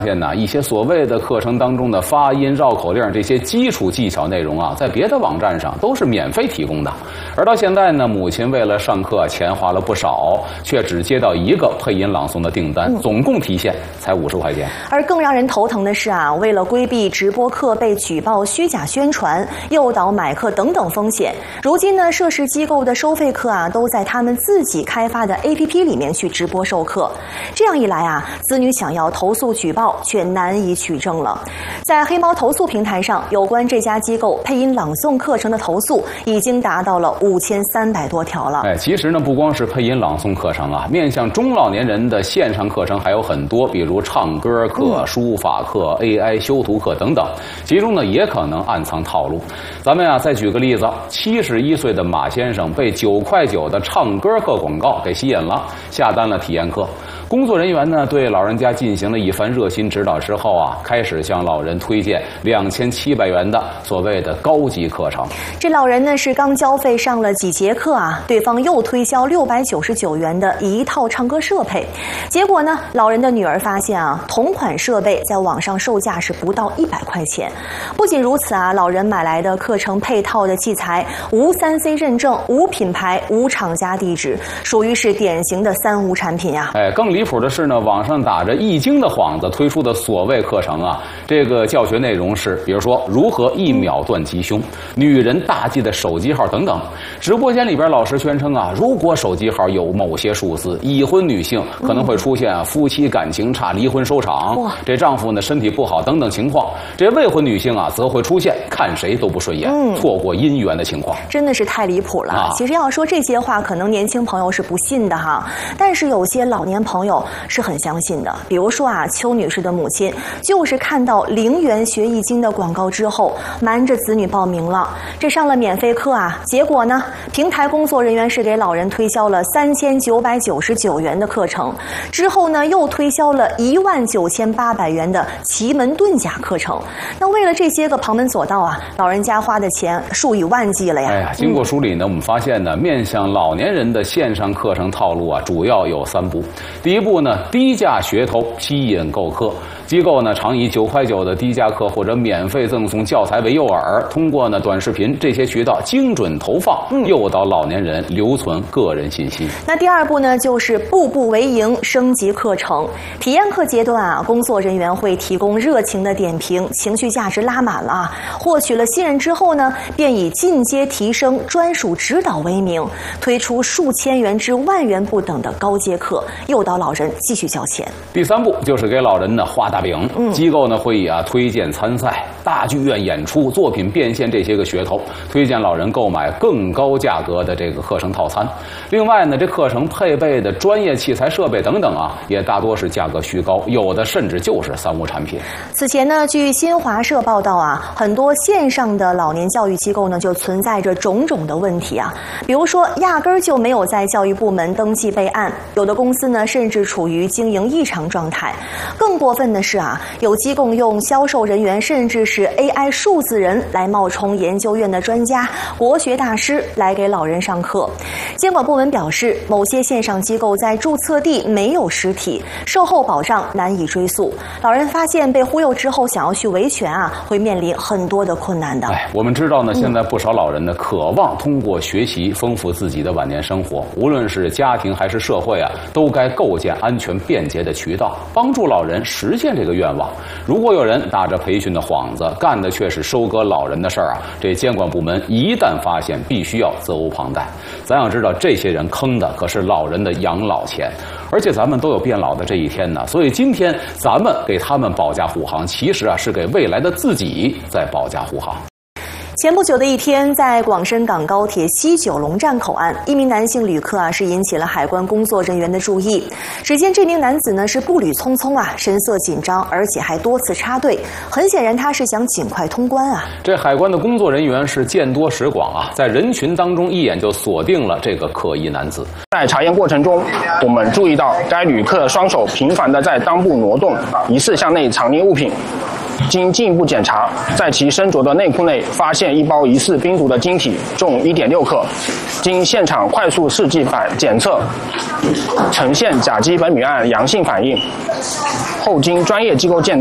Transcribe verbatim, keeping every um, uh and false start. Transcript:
发现呢，一些所谓的课程当中的发音、绕口令这些基础技巧内容啊，在别的网站上都是免费提供的。而到现在呢，母亲为了上课钱花了不少，却只接到一个配音朗诵的订单，总共提现才五十块钱。 而更让人头疼的是啊，为了规避直播课被举报虚假宣传、诱导买课等等风险，如今呢，涉事机构的收费课啊，都在他们自己开发的 A P P 里面去直播授课。这样一来啊，子女想要投诉举报却难以取证了。在黑猫投诉平台上，有关这家机构配音朗诵课程的投诉已经达到了五千三百多条了。 哎，其实呢，不光是配音朗诵课程啊，面向中老年人的线上课程还有很多，比如唱歌课、嗯、书法课、A I 修图课等等，其中呢也可能暗藏套路。咱们呀、啊，再举个例子，七十一岁的马先生被九块九的唱歌课广告给吸引了，下单了体验课。工作人员呢对老人家进行了一番热心指导之后啊，开始向老人推荐两千七百元的所谓的高级课程。 这老人呢是刚交费上了几节课啊，对方又推销六百九十九元的一套唱歌设备。结果呢，老人的女儿发现啊，同款设备在网上售价是不到一百块钱。不仅如此啊，老人买来的课程配套的器材无 三 C 认证、无品牌、无厂家地址，属于是典型的三无产品呀、啊。 哎，更离谱的是呢，网上打着易经的幌子推出的所谓课程啊，这个教学内容是，比如说如何一秒断吉凶、女人大忌的手机号等等。直播间里边老师宣称啊，如果手机号有某些数字，已婚女性可能会出现啊夫妻感情差、离婚收场，这丈夫呢身体不好等等情况。这未婚女性啊，则会出现看谁都不顺眼、嗯、错过姻缘的情况。 真的是太离谱了、啊、其实要说这些话，可能年轻朋友是不信的哈，但是有些老年朋友是很相信的。比如说啊，邱女士的母亲就是看到零元学易经的广告之后，瞒着子女报名了，这上了免费课啊，结果呢，平台工作人员是给老人推销了三千九百九十九元的课程，之后呢又推销了一万九千八百元的奇门遁甲课程。那为了这些个旁门左道啊，老人家花的钱数以万计了呀。 哎呀，经过梳理呢，嗯、我们发现呢，面向老年人的线上课程套路啊，主要有三步。第一步呢，低价噱头吸引购课。机构呢常以九块九的低价课或者免费赠送教材为诱饵，通过呢短视频这些渠道精准投放，嗯、诱导老年人留存个人信息。 那第二步呢，就是步步为营，升级课程。体验课阶段啊，工作人员会提供热情的点评，情绪价值拉满了啊。获取了信任之后呢，便以进阶提升、专属指导为名，推出数千元至万元不等的高阶课，诱导老人继续交钱。 第三步就是给老人呢画大饼， 嗯、 机构呢会以啊推荐参赛、大剧院演出、作品变现这些个噱头，推荐老人购买更高价格的这个课程套餐。另外呢，这课程配备的专业器材设备等等啊，也大多是价格虚高，有的甚至就是三无产品。 此前呢，据新华社报道啊，很多线上的老年教育机构呢就存在着种种的问题啊，比如说压根儿就没有在教育部门登记备案，有的公司呢甚至处于经营异常状态。更过分的是啊，有机构用销售人员甚至是 A I 数字人来冒充研究院的专家、国学大师来给老人上课。监管部门表示，某些线上机构在注册地没有实体，售后保障难以追溯。老人发现被忽悠之后，想要去维权啊，会面临很多的困难的。 哎，我们知道呢，现在不少老人呢，渴望通过学习丰富自己的晚年生活，无论是家庭还是社会啊，都该构建安全便捷的渠道，帮助老人实现这个愿望。如果有人打着培训的幌子，干的却是收割老人的事儿啊，这监管部门一旦发现，必须要责无旁贷。咱要知道，这些人坑的可是老人的养老钱，而且咱们都有变老的这一天呢。所以今天咱们给他们保驾护航，其实啊是给未来的自己在保驾护航。 前不久的一天，在广深港高铁西九龙站口岸，一名男性旅客啊是引起了海关工作人员的注意。只见这名男子呢是步履匆匆啊，神色紧张，而且还多次插队，很显然他是想尽快通关啊。 这海关的工作人员是见多识广啊，在人群当中一眼就锁定了这个可疑男子。 在查验过程中，我们注意到该旅客双手频繁地在裆部挪动，疑似向内藏匿物品。 经进一步检查，在其身着的内裤内发现一包疑似冰毒的晶体，重一点六克。经现场快速试剂反检测，呈现甲基苯丙胺阳性反应。后经专业机构鉴